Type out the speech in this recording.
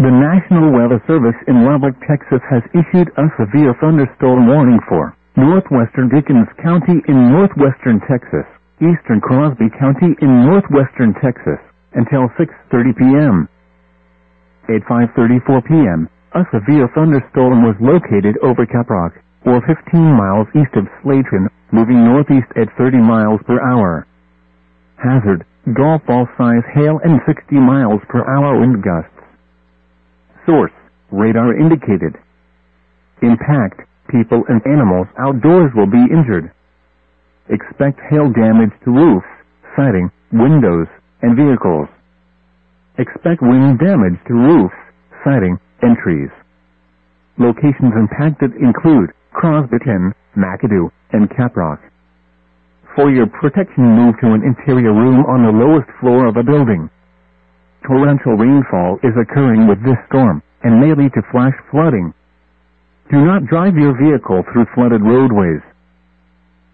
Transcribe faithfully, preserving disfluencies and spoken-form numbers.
The National Weather Service in Lubbock, Texas has issued a severe thunderstorm warning for northwestern Dickens County in northwestern Texas, eastern Crosby County in northwestern Texas, until six thirty p m At five thirty-four p m, a severe thunderstorm was located over Caprock, or fifteen miles east of Slayton, moving northeast at thirty miles per hour. Hazard, golf ball size hail and sixty miles per hour wind gusts. Source, radar indicated. Impact, people and animals outdoors will be injured. Expect hail damage to roofs, siding, windows, and vehicles. Expect wind damage to roofs, siding, and trees. Locations impacted include Crosbyton, McAdoo, and Caprock. For your protection, move to an interior room on the lowest floor of a building. Torrential rainfall is occurring with this storm, and may lead to flash flooding. Do not drive your vehicle through flooded roadways.